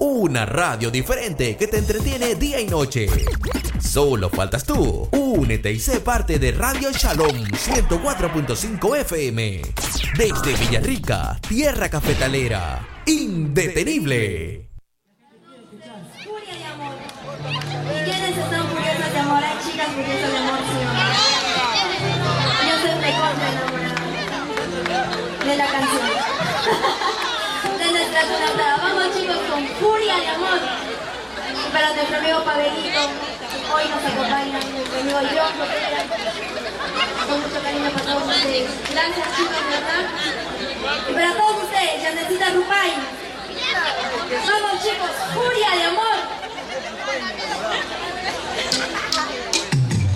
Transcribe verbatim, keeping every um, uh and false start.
Una radio diferente que te entretiene día y noche. Solo faltas tú. Únete y sé parte de Radio Shalom ciento cuatro punto cinco F M. Desde Villarrica, tierra cafetalera. Indetenible. Furia de amor. ¿Y quiénes están furiosas de amor? Hay chicas furiosas de amor, ¿sí o no? Yo soy recontra enamorada de la canción. De nuestra tonada. Vamos, chicos, con Furia de amor. Y para nuestro amigo Pavelito, hoy nos acompaña nuestro amigo John Rotera. Con mucho cariño para todos ustedes. Gracias, chicos, de verdad. Y para todos ustedes, Yanecita Rupay. Vamos, chicos, Furia de amor.